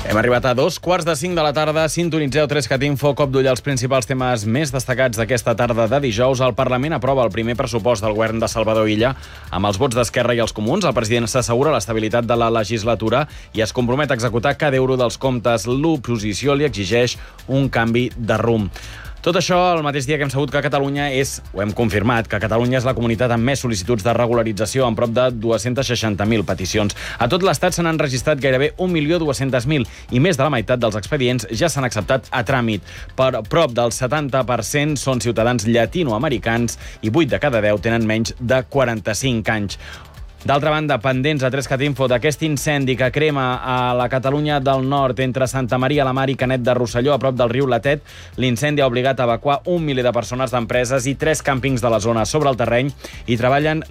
Hem arribat a 5:15 de la tarda. Sintonitzeu 3CAT Info. Cop d'ull als principals temes més destacats d'aquesta tarda de dijous. El Parlament aprova el primer pressupost del govern de Salvador Illa. Amb els vots d'Esquerra i els Comuns, el president s'assegura l'estabilitat de la legislatura i es compromet a executar cada euro dels comptes. L'oposició li exigeix un canvi de rumb. Tot això el mateix dia que hem sabut que Catalunya ho hem confirmat, que Catalunya és la comunitat amb més sol·licituds de regularització, amb prop de 260.000 peticions. A tot l'Estat se n'han registrat gairebé 1.200.000 i més de la meitat dels expedients ja s'han acceptat a tràmit. Per prop del 70% són ciutadans llatinoamericans i 8 de cada 10 tenen menys de 45 anys. D'altra banda, pendents a 3CAT Info d'aquest incendi que crema a la Catalunya del Nord entre Santa Maria la Mar i Canet de Rosselló, a prop del riu Latet. L'incendi ha obligat a evacuar 1 miler de persones d'empreses i 3 càmpings de la zona. Sobre el terreny hi treballen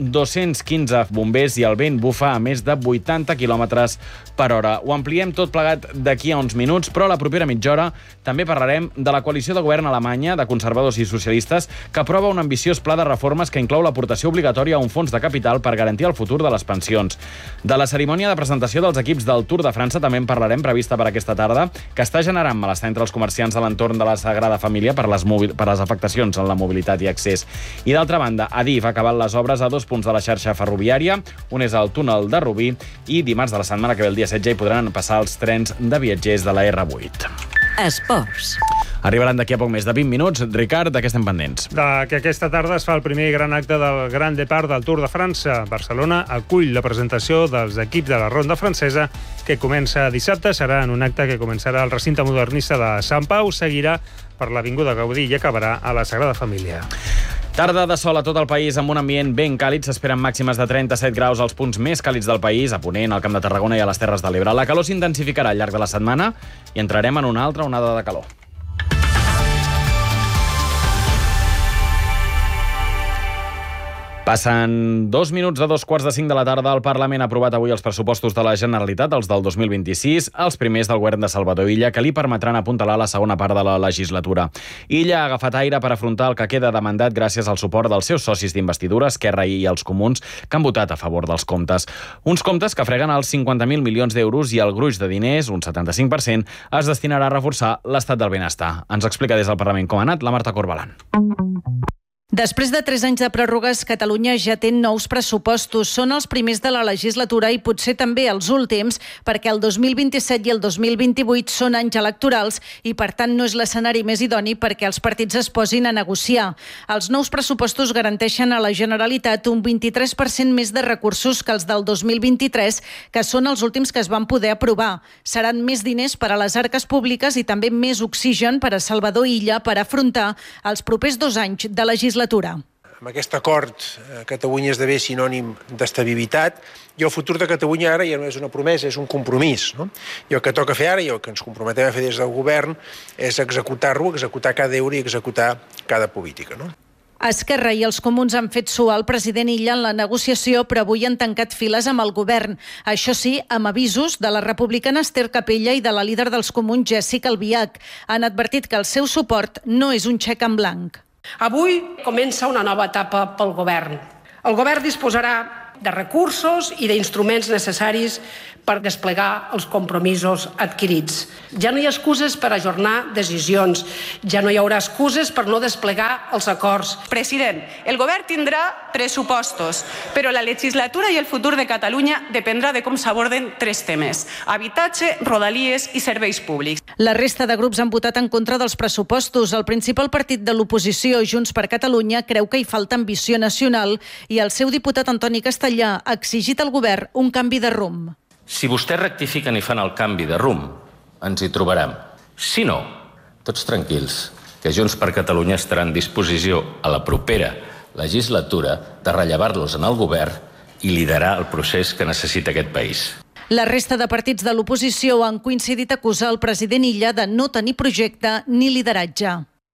215 bombers i el vent bufa a més de 80 km per hora. Ho ampliem tot plegat d'aquí a uns minuts, però a la propera mitja hora també parlarem de la coalició de govern alemanya de conservadors i socialistes que aprova un ambiciós pla de reformes que inclou l'aportació obligatòria a un fons de capital per garantir el futur de les pensions. De la cerimònia de presentació dels equips del Tour de França també en parlarem, prevista per aquesta tarda, que està generant malestar entre els comerciants de l'entorn de la Sagrada Família per les afectacions en la mobilitat i accés. I d'altra banda, Adif ha acabat les obres a 2 punts de la xarxa ferroviària. Un és el túnel de Rubí i dimarts de la setmana que ve, el dia 16, hi podran passar els trens de viatgers de la R8. Esports. Arribaran d'aquí a poc més de 20 minuts. Ricard, de què estem pendents? Que aquesta tarda es fa el primer gran acte del Grand Départ del Tour de França. Barcelona acull la presentació dels equips de la ronda francesa, que comença dissabte. Serà en un acte que començarà al recinte modernista de Sant Pau, seguirà per l'Avinguda Gaudí i acabarà a la Sagrada Família. Tarda de sol a tot el país amb un ambient ben càlid. S'esperen màximes de 37 graus als punts més càlids del país, a Ponent, al Camp de Tarragona i a les Terres de l'Ebre. La calor s'intensificarà al llarg de la setmana i entrarem en una altra onada de calor. Passen 2 minuts de 2:45 de la tarda. El Parlament ha aprovat avui els pressupostos de la Generalitat, els del 2026, els primers del govern de Salvador Illa, que li permetran apuntalar la segona part de la legislatura. Illa ha agafat aire per afrontar el que queda de mandat gràcies al suport dels seus socis d'investidura, Esquerra i els Comuns, que han votat a favor dels comptes. Uns comptes que freguen els 50.000 milions d'euros i el gruix de diners, un 75%, es destinarà a reforçar l'estat del benestar. Ens explica des del Parlament com ha anat la Marta Corbalan. Després de 3 anys de pròrrogues, Catalunya ja té nous pressupostos. Són els primers de la legislatura i potser també els últims, perquè el 2027 i el 2028 són anys electorals i, per tant, no és l'escenari més idoni perquè els partits es posin a negociar. Els nous pressupostos garanteixen a la Generalitat un 23% més de recursos que els del 2023, que són els últims que es van poder aprovar. Seran més diners per a les arques públiques i també més oxigen per a Salvador Illa per afrontar els propers 2 anys de legislatura. Amb aquest acord, Catalunya esdevé sinònim d'estabilitat i el futur de Catalunya ara ja no és una promesa, és un compromís. No? I el que toca fer ara i el que ens comprometem a fer des del govern és executar-lo, executar cada euro i executar cada política. No? Esquerra i els Comuns han fet suar el president Illa en la negociació, però avui han tancat files amb el govern. Això sí, amb avisos de la republicana Esther Capella i de la líder dels Comuns, Jéssica Albiach. Han advertit que el seu suport no és un xec en blanc. Avui comença una nova etapa pel govern. El govern disposarà de recursos i d'instruments necessaris per desplegar els compromisos adquirits. Ja no hi ha excuses per ajornar decisions, ja no hi haurà excuses per no desplegar els acords. President, el govern tindrà pressupostos, però la legislatura i el futur de Catalunya dependrà de com s'aborden 3 temes: habitatge, rodalies i serveis públics. La resta de grups han votat en contra dels pressupostos. El principal partit de l'oposició, Junts per Catalunya, creu que hi falta ambició nacional i el seu diputat Antoni Castellà ha exigit al govern un canvi de rumb. Si vostès rectifiquen i fan el canvi de rumb, ens hi trobarem. Si no, tots tranquils, que Junts per Catalunya estarà en disposició a la propera legislatura de rellevar-los en el govern i liderar el procés que necessita aquest país. La resta de partits de l'oposició han coincidit a acusar el president Illa de no tenir projecte ni lideratge.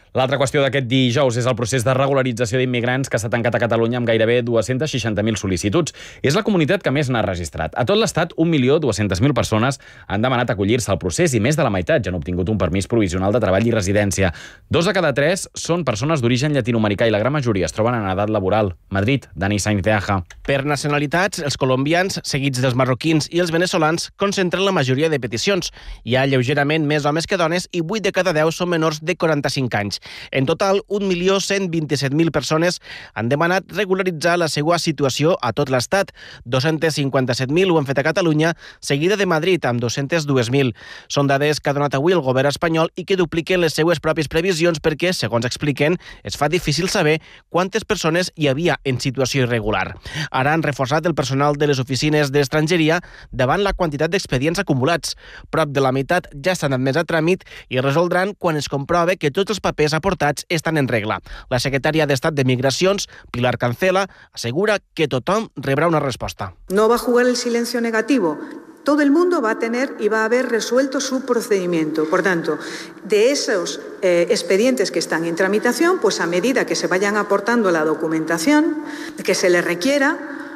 L'altra qüestió d'aquest dijous és el procés de regularització d'immigrants que s'ha tancat a Catalunya amb gairebé 260.000 sol·licituds. És la comunitat que més n'ha registrat. A tot l'Estat, 1.200.000 persones han demanat acollir-se al procés i més de la meitat ja han obtingut un permís provisional de treball i residència. 2 de cada 3 són persones d'origen llatinoamericà i la gran majoria es troben en edat laboral. Madrid, Dani Sainz-Teaja. Per nacionalitats, els colombians, seguits dels marroquins i els veneçolans, concentren la majoria de peticions. Hi ha lleugerament més homes que dones i 8 de cada 10 són menors de 45 anys. En total, 1.127.000 persones han demanat regularitzar la seva situació a tot l'Estat. 257.000 ho han fet a Catalunya, seguida de Madrid, amb 202.000. Són dades que ha donat avui el govern espanyol i que dupliquen les seues pròpies previsions perquè, segons expliquen, es fa difícil saber quantes persones hi havia en situació irregular. Ara han reforçat el personal de les oficines d'estrangeria davant la quantitat d'expedients acumulats. Prop de la meitat ja estan admès a tràmit i resoldran quan es comprove que tots els papers aportats estan en regla. La secretària d'Estat de Migracions, Pilar Cancela, assegura que tothom rebrà una resposta. No va a jugar el silencio negativo. Todo el mundo va a tener y va a haber resuelto su procedimiento. Por tanto, de esos expedientes que están en tramitación, pues a medida que se vayan aportando la documentación que se les requiera,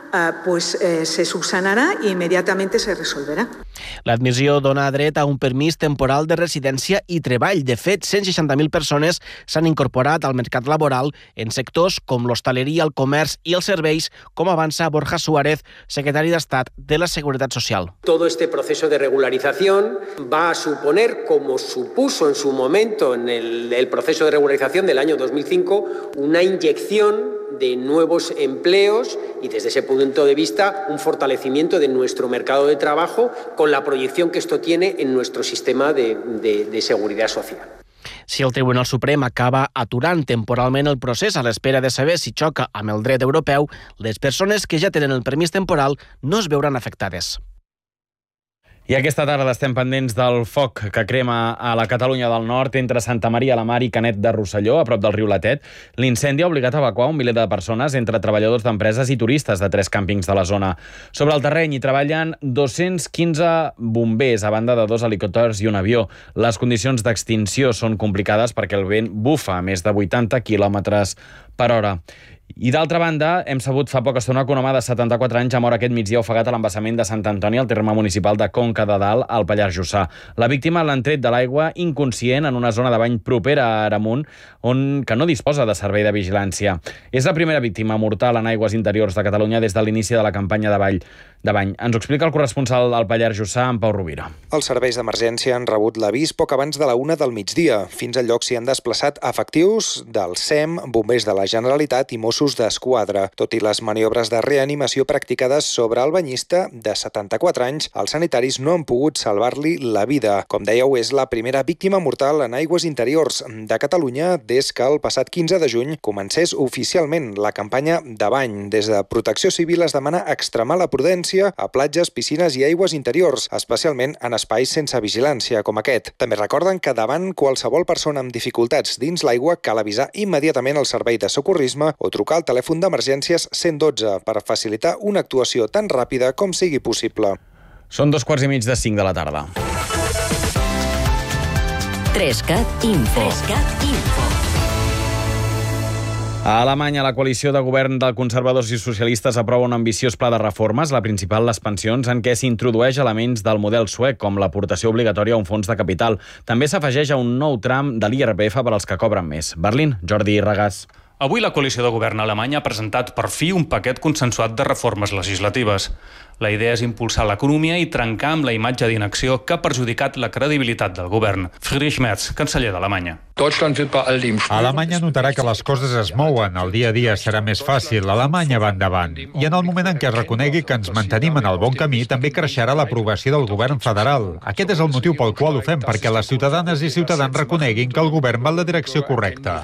se subsanarà i immediatament se resolverà. L'admissió dona dret a un permís temporal de residència i treball. De fet, 160.000 persones s'han incorporat al mercat laboral en sectors com l'hostaleria, el comerç i els serveis, com avança Borja Suárez, secretari d'Estat de la Seguretat Social. Todo este proceso de regularización va a suponer, como supuso en su momento en el proceso de regularización del año 2005, una inyección de nuevos empleos y desde ese punto de vista un fortalecimiento de nuestro mercado de trabajo con la proyección que esto tiene en nuestro sistema de seguridad social. Si el Tribunal Suprem acaba aturant temporalment el procés a l'espera de saber si xoca amb el dret europeu, les persones que ja tenen el permís temporal no es veuran afectades. I aquesta tarda estem pendents del foc que crema a la Catalunya del Nord entre Santa Maria la Mar i Canet de Rosselló, a prop del riu Latet. L'incendi ha obligat a evacuar un miler de persones entre treballadors d'empreses i turistes de 3 càmpings de la zona. Sobre el terreny hi treballen 215 bombers, a banda de 2 helicòpters i un avió. Les condicions d'extinció són complicades perquè el vent bufa a més de 80 km/h. I d'altra banda, hem sabut fa poca estona que un home de 74 anys ha mort aquest migdia ofegat a l'embassament de Sant Antoni, al terme municipal de Conca de Dalt, al Pallars Jussà. La víctima l'han tret de l'aigua inconscient en una zona de bany propera a Aramunt, que no disposa de servei de vigilància. És la primera víctima mortal en aigües interiors de Catalunya des de l'inici de la campanya de bany. Ens ho explica el corresponsal al Pallars Jussà, en Pau Rovira. Els serveis d'emergència han rebut l'avís poc abans de la 1 del migdia. Fins al lloc s'hi han desplaçat efectius del SEM, bombers de la Generalitat i Mossos d'Esquadra. Tot i les maniobres de reanimació practicades sobre el banyista de 74 anys, els sanitaris no han pogut salvar-li la vida. Com dèieu, és la primera víctima mortal en aigües interiors de Catalunya des que el passat 15 de juny comencés oficialment la campanya de bany. Des de Protecció Civil es demana extremar la prudència a platges, piscines i aigües interiors, especialment en espais sense vigilància com aquest. També recorden que davant qualsevol persona amb dificultats dins l'aigua cal avisar immediatament al servei de socorrisme o trucar al telèfon d'emergències 112 per facilitar una actuació tan ràpida com sigui possible. Són 2:45 de la tarda. 3CAT Info. A Alemanya, la coalició de govern de conservadors i socialistes aprova un ambiciós pla de reformes, la principal les pensions, en què s'introdueix elements del model suec, com l'aportació obligatòria a un fons de capital. També s'afegeix a un nou tram de l'IRPF per als que cobren més. Berlín, Jordi Regàs. Avui la coalició de govern alemanya ha presentat per fi un paquet consensuat de reformes legislatives. La idea és impulsar l'economia i trencar amb la imatge d'inacció que ha perjudicat la credibilitat del govern. Friedrich Merz, canceller d'Alemanya. Alemanya notarà que les coses es mouen, el dia a dia serà més fàcil, Alemanya va endavant. I en el moment en què es reconegui que ens mantenim en el bon camí, també creixerà l'aprovació del govern federal. Aquest és el motiu pel qual ho fem, perquè les ciutadanes i ciutadans reconeguin que el govern va en la direcció correcta.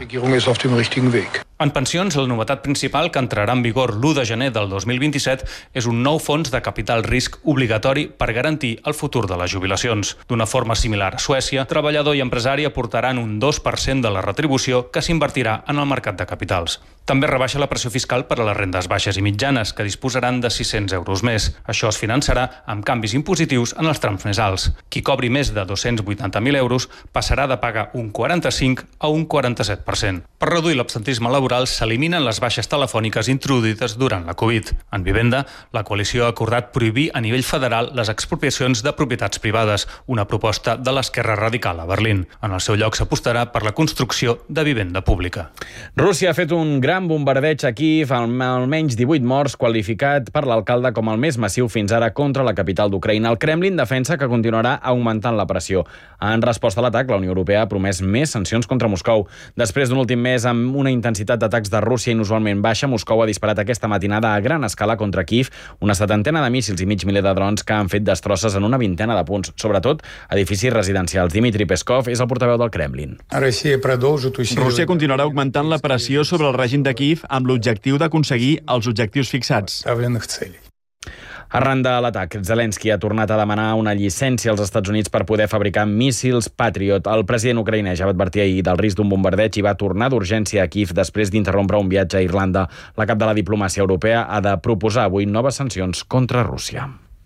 En pensions, la novetat principal que entrarà en vigor l'1 de gener del 2027 és un nou fons de de capital risc obligatori per garantir el futur de les jubilacions. D'una forma similar a Suècia, treballador i empresari aportaran un 2% de la retribució que s'invertirà en el mercat de capitals. També rebaixa la pressió fiscal per a les rendes baixes i mitjanes, que disposaran de 600 euros més. Això es finançarà amb canvis impositius en els trams més alts. Qui cobri més de 280.000 euros passarà de pagar un 45 a un 47%. Per reduir l'absentisme laboral s'eliminen les baixes telefòniques introduïdes durant la Covid. En vivenda, la coalició ha acordat prohibir a nivell federal les expropiacions de propietats privades, una proposta de l'esquerra radical a Berlín. En el seu lloc s'apostarà per la construcció de vivenda pública. Rússia ha fet un gran bombardeig a Kíev amb almenys 18 morts, qualificat per l'alcalde com el més massiu fins ara contra la capital d'Ucraïna. El Kremlin defensa que continuarà augmentant la pressió. En resposta a l'atac, la Unió Europea ha promès més sancions contra Moscou. Després d'un últim mes amb una intensitat d'atacs de Rússia inusualment baixa, Moscou ha disparat aquesta matinada a gran escala contra Kíev una 70ena de míssils i mig miler de drons que han fet destrosses en una vintena de punts, sobretot edificis residencials. Dmitry Peskov és el portaveu del Kremlin. Rússia continuarà augmentant la pressió sobre el règim de Kíev amb l'objectiu d'aconseguir els objectius fixats. Arran de l'atac, Zelensky ha tornat a demanar una llicència als Estats Units per poder fabricar míssils Patriot. El president ucraïnès ja va advertir ahir del risc d'un bombardeig i va tornar d'urgència a Kíev després d'interrompre un viatge a Irlanda. La cap de la diplomàcia europea ha de proposar avui noves sancions contra Rússia.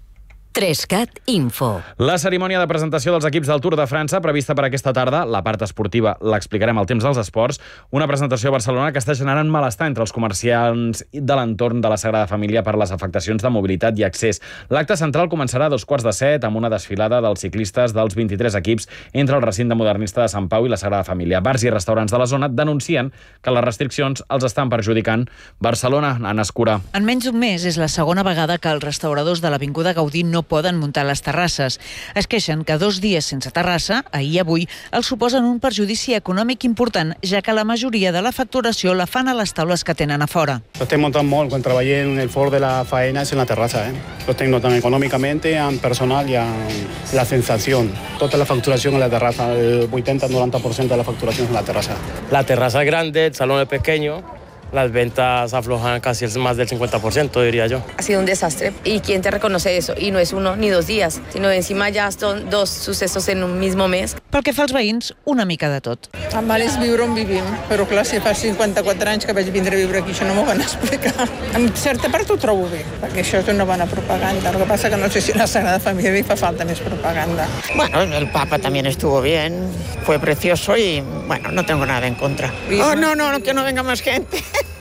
3CAT Info. La cerimònia de presentació dels equips del Tour de França, prevista per aquesta tarda, la part esportiva l'explicarem al temps dels esports, una presentació a Barcelona que està generant malestar entre els comerciants de l'entorn de la Sagrada Família per les afectacions de mobilitat i accés. L'acte central començarà a 7:15 amb una desfilada dels ciclistes dels 23 equips entre el recinte modernista de Sant Pau i la Sagrada Família. Bars i restaurants de la zona denuncien que les restriccions els estan perjudicant. Barcelona, Anna Escura. En menys d'un mes és la segona vegada que els restauradors de l'Avinguda Gaudí no poden muntar les terrasses. Es queixen que 2 dies sense terrassa, ahir i avui, els suposen un perjudici econòmic important, ja que la majoria de la facturació la fan a les taules que tenen a fora. Lo estem notant molt quan treballem en el fort de la faena és en la terrassa. Lo estem notant econòmicament, en personal i en la sensació. Tota la facturació en la terrassa, el 80-90% de la facturació en la terrassa. La terraza es grande, el salón es pequeño. Las ventas aflojan casi más del 50%, diría yo. Ha sido un desastre. ¿Y quién te reconoce eso? Y no es 1 ni 2 días, sino encima ya son 2 sucesos en un mismo mes. Pel que fa als veïns, una mica de tot. El mal és viure on vivim, però clar, si fa 54 anys que vaig vindre a viure aquí, això no m'ho van explicar. En certa part ho trobo bé, perquè això és una bona propaganda. El que passa que no sé si a la Sagrada Familia hi fa falta més propaganda. Bueno, el Papa también estuvo bien, fue precioso y, bueno, no tengo nada en contra. Oh, no, que no venga más gente.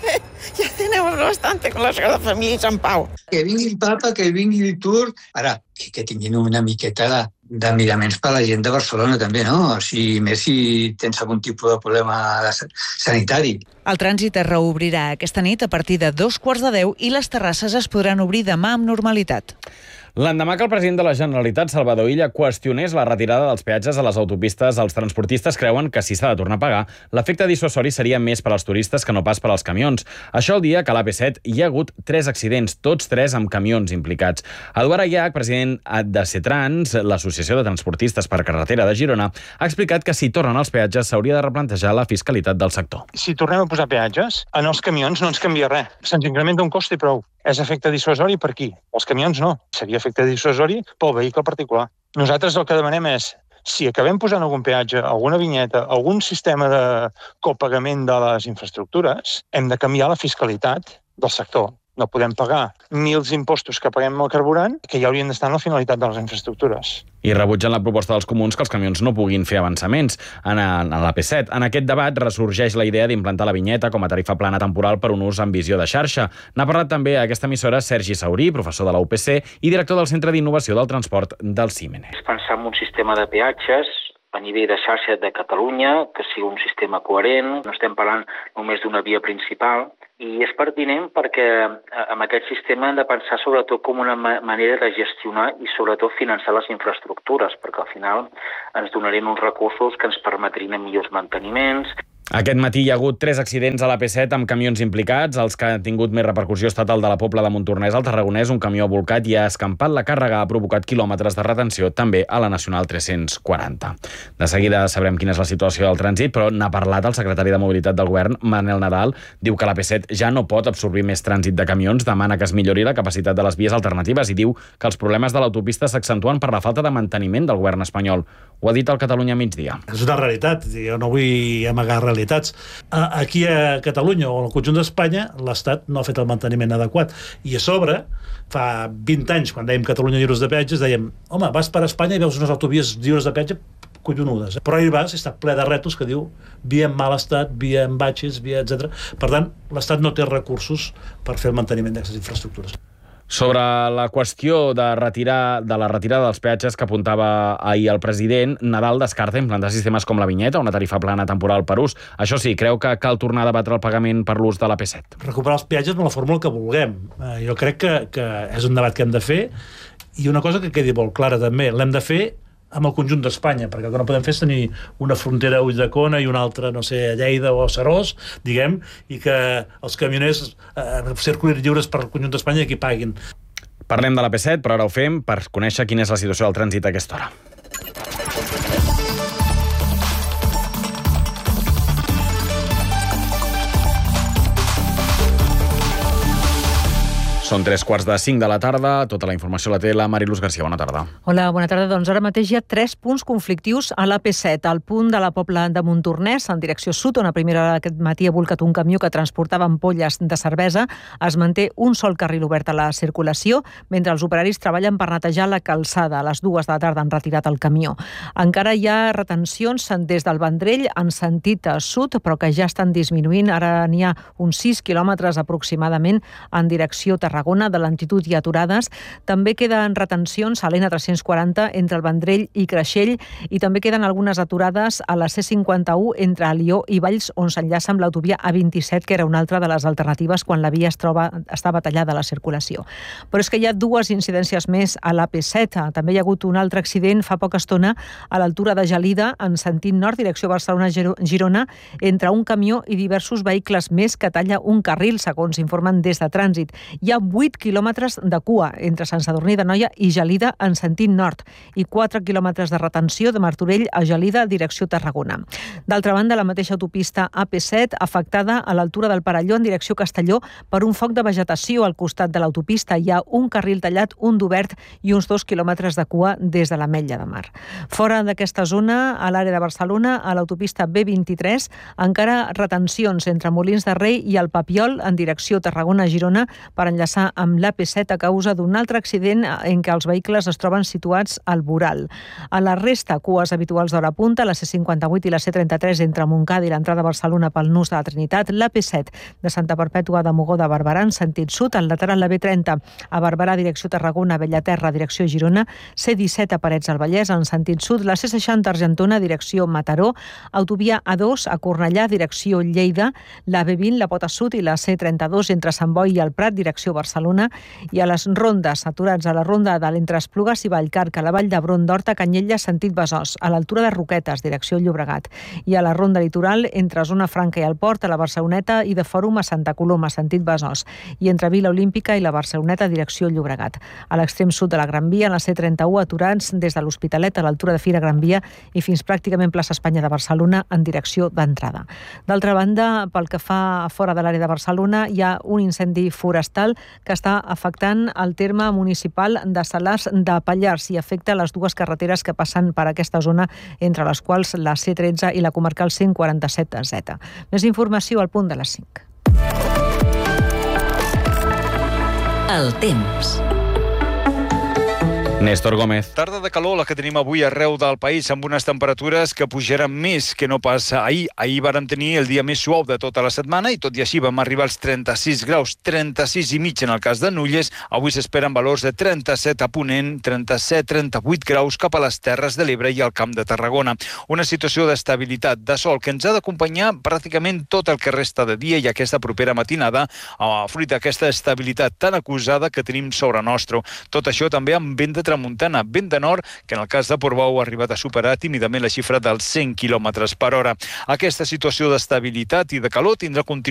Ja tenemos bastante con la Sagrada Família i Sant Pau. Que vingui el Papa, que vingui el Tour. Ara, que tinguin una miqueta de miraments per a la gent de Barcelona també, no? Més si tens algun tipus de problema sanitari. El trànsit es reobrirà aquesta nit a partir de 2:15 i les terrasses es podran obrir demà amb normalitat. L'endemà que el president de la Generalitat, Salvador Illa, qüestionés la retirada dels peatges a les autopistes, els transportistes creuen que si s'ha de tornar a pagar, l'efecte dissuasori seria més per als turistes que no pas per als camions. Això el dia que a l'AP7 hi ha hagut 3 accidents, tots 3 amb camions implicats. Eduard Ayach, president de CETRANS, l'Associació de Transportistes per Carretera de Girona, ha explicat que si tornen els peatges s'hauria de replantejar la fiscalitat del sector. Si tornem a posar peatges, en els camions no ens canvia res. Se'ns incrementa un cost i prou. És efecte dissuasori per qui? Els camions no. Seria efecte dissuasori pel vehicle particular. Nosaltres el que demanem és, si acabem posant algun peatge, alguna vinyeta, algun sistema de copagament de les infraestructures, hem de canviar la fiscalitat del sector. No podem pagar ni els impostos que paguem al carburant, que ja haurien d'estar en la finalitat de les infraestructures. I rebutgen la proposta dels comuns que els camions no puguin fer avançaments en l'AP7. En aquest debat ressorgeix la idea d'implantar la vinyeta com a tarifa plana temporal per un ús amb visió de xarxa. N'ha parlat també a aquesta emissora Sergi Saurí, professor de la UPC i director del Centre d'Innovació del Transport del CIMENE. És pensar en un sistema de peatges a nivell de xarxa de Catalunya, que sigui un sistema coherent. No estem parlant només d'una via principal. I és pertinent perquè amb aquest sistema hem de pensar sobretot com una manera de gestionar i sobretot finançar les infraestructures, perquè al final ens donarien uns recursos que ens permetrien millors manteniments. Aquest matí hi ha hagut 3 accidents a l'AP7 amb camions implicats. Els que han tingut més repercussió ha estat el de la Pobla de Montornès al Tarragonès. Un camió ha volcat i ha escampat la càrrega, ha provocat quilòmetres de retenció també a la Nacional 340. De seguida sabrem quina és la situació del trànsit, però n'ha parlat el secretari de Mobilitat del Govern, Manel Nadal. Diu que l'AP7 ja no pot absorbir més trànsit de camions, demana que es millori la capacitat de les vies alternatives i diu que els problemes de l'autopista s'accentuen per la falta de manteniment del govern espanyol. Ho ha dit al Catalunya Migdia. És una realitat, jo no vull amagar realitats. Aquí a Catalunya o al conjunt d'Espanya l'Estat no ha fet el manteniment adequat i a sobre, fa 20 anys quan dèiem Catalunya lliures de peatges, dèiem home, vas per Espanya i veus unes autovies lliures de peatge collonudes, però ahir vas i està ple de rètols que diu via en mal estat, via en batxes, via etc. Per tant, l'Estat no té recursos per fer el manteniment d'aquestes infraestructures. Sobre la qüestió de la retirada dels peatges que apuntava ahir el president, Nadal descarta implantar sistemes com la vinyeta o una tarifa plana temporal per ús. Això sí, creu que cal tornar a debatre el pagament per l'ús de l'AP7. Recuperar els peatges amb la fórmula que vulguem. Jo crec que és un debat que hem de fer i una cosa que quedi molt clara també, l'hem de fer amb el conjunt d'Espanya, perquè el que no podem fer és tenir una frontera a Ulldecona i una altra, no sé, a Lleida o a Serós, diguem, i que els camioners circulin lliures per el conjunt d'Espanya i aquí paguin. Parlem de l'AP7, però ara ho fem per conèixer quina és la situació del trànsit a aquesta hora. Són 3:45 de la tarda. Tota la informació la té la Mariluz Garcia. Bona tarda. Hola, bona tarda. Doncs ara mateix hi ha 3 punts conflictius a l'AP7. Al punt de la Pobla de Montornès, en direcció sud, on a primera hora aquest matí ha volcat un camió que transportava ampolles de cervesa. Es manté un sol carril obert a la circulació, mentre els operaris treballen per netejar la calçada. A les 2 de la tarda han retirat el camió. Encara hi ha retencions des del Vendrell en sentit sud, però que ja estan disminuint. Ara n'hi ha uns 6 quilòmetres aproximadament en direcció Tarragona, de lentitud i aturades. També queden retencions a l'N340 entre el Vendrell i Creixell i també queden algunes aturades a la C51 entre Alió i Valls, on s'enllaça amb l'autovia A27, que era una altra de les alternatives quan la via estava tallada a la circulació. Però és que hi ha 2 incidències més a l'AP7. També hi ha hagut un altre accident fa poca estona a l'altura de Gelida, en sentit nord, direcció Barcelona-Girona, entre un camió i diversos vehicles més que talla un carril, segons informen des de Trànsit. Hi ha 8 quilòmetres de cua entre Sant Sadurní d'Anoia i Gelida en sentit nord i 4 quilòmetres de retenció de Martorell a Gelida, direcció Tarragona. D'altra banda, la mateixa autopista AP7 afectada a l'altura del Perelló en direcció Castelló per un foc de vegetació al costat de l'autopista. Hi ha un carril tallat, un d'obert i uns 2 quilòmetres de cua des de l'Ametlla de Mar. Fora d'aquesta zona, a l'àrea de Barcelona, a l'autopista B23, encara retencions entre Molins de Rei i el Papiol en direcció Tarragona-Girona per enllaçar amb l'AP7 a causa d'un altre accident en què els vehicles es troben situats al voral. A la resta, cues habituals d'hora punta, la C58 i la C33 entre Montcada i l'entrada a Barcelona pel nus de la Trinitat, l'AP7 de Santa Perpètua de Mogó de Barberà en sentit sud, al lateral la B30 a Barberà, direcció Tarragona, Bellaterra, direcció Girona, C17 a Parets del Vallès en sentit sud, la C60 Argentona, direcció Mataró, autovia A2 a Cornellà, direcció Lleida, la B20, la Pota Sud i la C32 entre Sant Boi i el Prat, direcció Barcelona, i a les rondes, aturats a la ronda de l'entre Esplugues i Vallcarca, a la Vall d'Hebron d'Horta, Canyella, sentit Besòs, a l'altura de Roquetes, direcció Llobregat, i a la ronda litoral entre Zona Franca i el Port, a la Barceloneta i de Fòrum a Santa Coloma, sentit Besòs, i entre Vila Olímpica i la Barceloneta, direcció Llobregat. A l'extrem sud de la Gran Via, en la C31, aturats des de l'Hospitalet a l'altura de Fira Gran Via i fins pràcticament plaça Espanya de Barcelona en direcció d'entrada. D'altra banda, pel que fa fora de l'àrea de Barcelona, hi ha un incendi forestal que està afectant el terme municipal de Salàs de Pallars i afecta les 2 carreteres que passen per aquesta zona, entre les quals la C13 i la comarcal 147Z. Més informació al punt de les 5. El temps. Néstor Gómez. Tarda de calor la que tenim avui arreu del país, amb unes temperatures que pujaran més que no pas ahir. Ahir vàrem tenir el dia més suau de tota la setmana i tot i així vam arribar als 36 graus, 36 i mig en el cas de Nulles. Avui s'esperen valors de 37 a Ponent, 37-38 graus cap a les Terres de l'Ebre i al Camp de Tarragona. Una situació d'estabilitat, de sol, que ens ha d'acompanyar pràcticament tot el que resta de dia i aquesta propera matinada, fruit d'aquesta estabilitat tan acusada que tenim sobre nostre. Tot això també amb vent de tramuntana, vent de nord, que en el cas de Portbou ha arribat a superar tímidament la xifra dels 100 km per hora. Aquesta situació d'estabilitat i de calor tindrà continuïtat